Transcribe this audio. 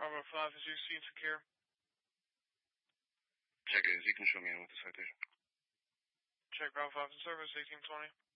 Bravo 5 is UC secure. Check it. You can show me in with the citation. Check Bravo 5 in service, 1820.